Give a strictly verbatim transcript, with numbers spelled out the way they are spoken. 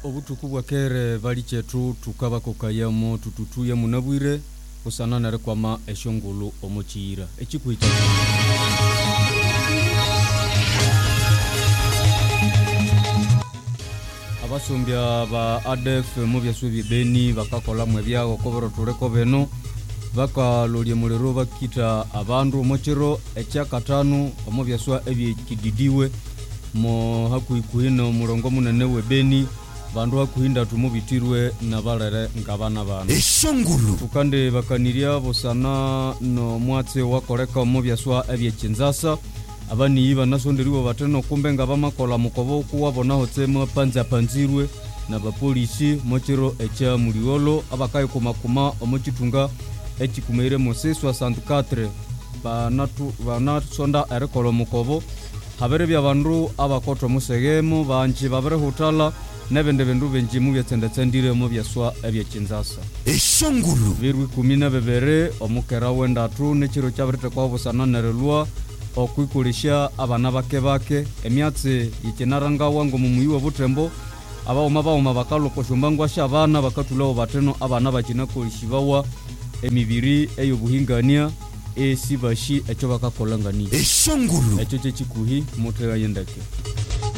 obutuku bwa kere bali chetu tukaba kokayamo tututuye munabwire usanana kwama eshongolo omochira echikwita abasombya ba A D F mu byasubi beni bakakola mwe byago koboro tureko beno bakalolye mulero bakita abandu omochiro echa katanu omu byaswa ebyekididiwe mo hakuikuhino murongo munene we beni bandu hakuhinda tumubitirwe nabalere ngabana bana eshongulu tukande bakaniria bosana no mwatse wakoreka omu byaswa ebyechinzasa abani iba nasonderiwo bateno kumbe ngabamakola mukobo kuwabona hotsema panza panzirwe na bapolisi mochiro echa muliolo abakaye kumakuma omochitunga echikumeire mose soixante-quatre banatu banasonda erekolo mukobo habere bya bandu abakoto musegemo banje babere hotala nebende bendu benji mu byatsendatsendire mu byaswa ebyechinzasa eshongulu birwi kumi na bibiri omukera wenda tu nechiro cyaberete kwa busana nerelwa okwikolisha abana bake bake emyatse yikenaranga wango mu muyiwa butembo abaoma baoma bakalokoshomangwa shabana bakatulawo bateno abana bakina kolishibawa emibiri eyo buhingania esibashi echo bakakolangani eshongulu echo chechikuhi mutera yendake